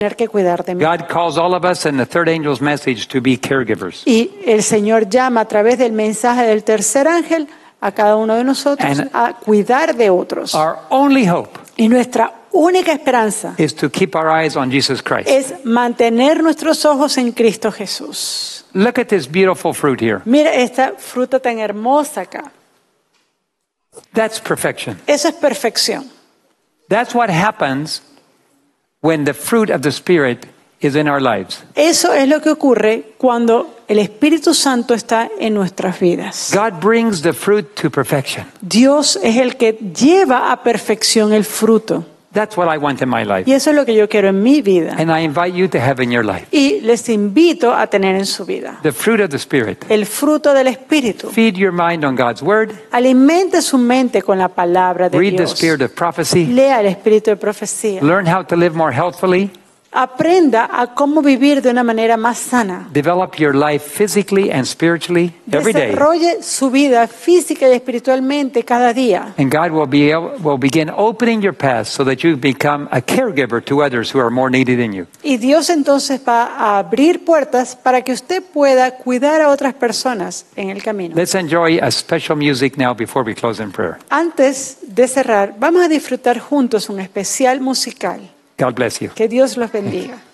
tener que cuidar de mí. God calls all of us in the third angel's message to be caregivers. Y el Señor llama a través del mensaje del tercer ángel a cada uno de nosotros a cuidar de otros. Our only hope Y nuestra única esperanza is to keep our eyes on Jesus Christ. es mantener nuestros ojos en Cristo Jesús. Look at this beautiful fruit here. Mira esta fruta tan hermosa acá. That's perfection. Eso es perfección. That's what happens when the fruit of the Spirit is in our lives. Eso es lo que ocurre cuando el Espíritu Santo está en nuestras vidas. God brings the fruit to perfection. Dios es el que lleva a perfección el fruto. That's what I want in my life. Y eso es lo que yo quiero en mi vida. And I invite you to have in your life. Y les invito a tener en su vida The fruit of the Spirit. el fruto del Espíritu. Feed your mind on God's Word. Alimente su mente con la palabra de Read the Dios. spirit of prophecy. Lea el espíritu de profecía. Learn how to live more healthfully. Aprenda a cómo vivir de una manera más sana. Develop your life physically and spiritually every day. Desarrolle su vida física y espiritualmente cada día. And God will begin opening your path so that you become a caregiver to others who are more needed than you. Y Dios entonces va a abrir puertas para que usted pueda cuidar a otras personas en el camino. Let's enjoy a special music now before we close in prayer. Antes de cerrar, vamos a disfrutar juntos un especial musical. God bless you. Que Dios los bendiga.